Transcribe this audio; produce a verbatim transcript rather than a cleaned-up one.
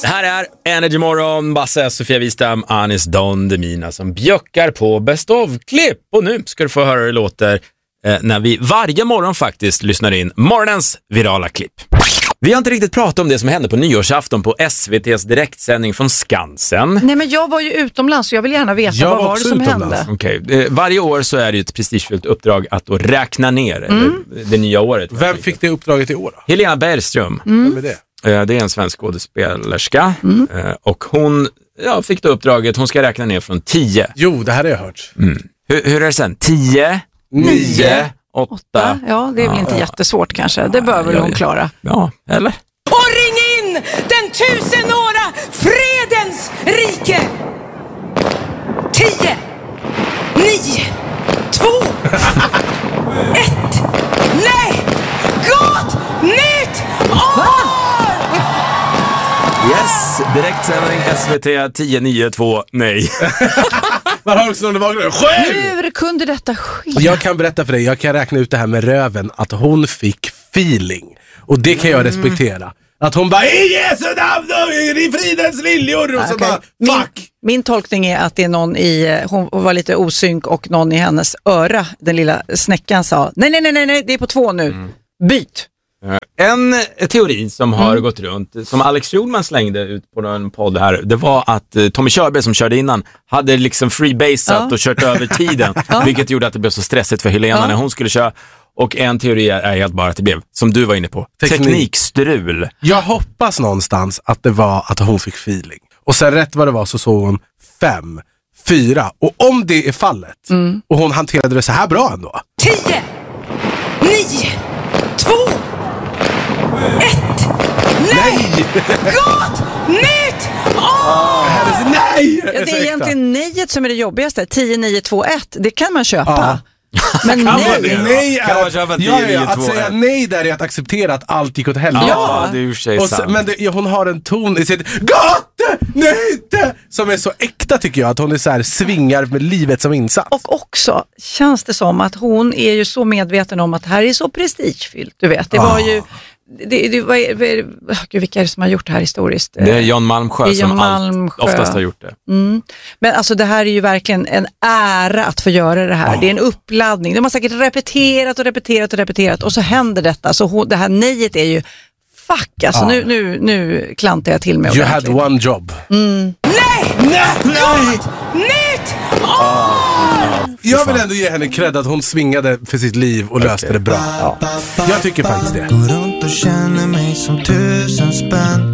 Det här är Energy Morgon, Basse, Sofia Wistam, Anis Don Demina som bjöckar på Best of-klipp. Och nu ska du få höra hur det låter eh, när vi varje morgon faktiskt lyssnar in morgonens virala klipp. Vi har inte riktigt pratat om det som hände på nyårsafton på S V T:s direktsändning från Skansen. Nej, men jag var ju utomlands så jag vill gärna veta jag vad var var det som utomlands. hände. Okay. Eh, varje år så är det ju ett prestigefullt uppdrag att då räkna ner mm. eller, det nya året. Vem fick det uppdraget i år då? Helena Bergström. Mm. Vem är det? Det är en svensk skådespelerska mm. och hon ja, fick det uppdraget, hon ska räkna ner från tio. Jo, det här har jag hört. Mm. Hur, hur är det sen? tio, nio, åtta. Ja, det är väl ja. inte jättesvårt kanske. Det bör väl ja, hon klara. Ja, eller? Och ring in den tusenåra fredens rike! Tio, nio, två, ett, nej! Gott nytt år! Yes, direktsändning S V T tio nio två, nej. Man har också någon vaknar. Sju! Hur kunde detta ske? Jag kan berätta för dig, jag kan räkna ut det här med röven, att hon fick feeling. Och det kan jag respektera. Att hon bara, i Jesu namn, i fridens liljor. Och så okay. bara, fuck! Min, min tolkning är att det är någon i, hon var lite osynk och någon i hennes öra, den lilla snäckan sa, nej, nej, nej, nej, det är på två nu. Mm. Byt! En teori som har mm. gått runt, som Alex Schulman slängde ut på en podd här, det var att uh, Tommy Körberg som körde innan hade liksom freebasat ja. och kört över tiden, ja. vilket gjorde att det blev så stressigt för Helena ja. när hon skulle köra. Och en teori är helt bara att det blev, som du var inne på, Teknik. teknikstrul. Jag hoppas någonstans att det var att hon fick feeling. Och sen rätt vad det var så såg hon fem, fyra. Och om det är fallet, mm. och hon hanterade det så här bra ändå. Tio, nio, två, ett, nej! Gott nytt år! Nej! Ja, det är egentligen nejet som är det jobbigaste. tio, nio, två, ett. Det kan man köpa. Ja. Men kan nej, man, nej är, kan man köpa tio, ja, ja, nio, att två, säga ett. nej där är att acceptera att allt gick åt helvete. Ja, det är ju sig sant. Men det, ja, hon har en ton i sitt gott nytt som är så äkta tycker jag, att hon är så här, svingar med livet som insats. Och också känns det som att hon är ju så medveten om att det här är så prestigefyllt, du vet. Det var oh. ju Det, det, vad är, vad är, gud, vilka är det som har gjort det här historiskt? Det är Jan Malmsjö Jan som Malmsjö. Allt, oftast har gjort det. Mm. Men alltså det här är ju verkligen en ära att få göra det här. Oh. Det är en uppladdning. De har säkert repeterat och repeterat och repeterat och så händer detta. Så hon, det här nejet är ju fuck. Alltså oh. nu, nu, nu klantar jag till mig. You had one job. Mm. Nej! Nej! Nej! Nytt! Oh. Jag vill ändå ge henne cred att hon svingade för sitt liv och löste okay. det bra. Ja. Jag tycker faktiskt det. Går runt och känner mig som tusen spänn.